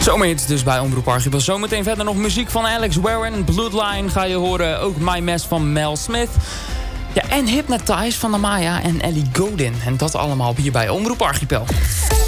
Zomerhits dus bij Omroep Archipel. Zometeen verder nog muziek van Alex Warren. Bloodline ga je horen. Ook My Mess van Mel Smith. Ja, en Hypnotize van Amaya en Ellie Goulding. En dat allemaal hier bij Omroep Archipel.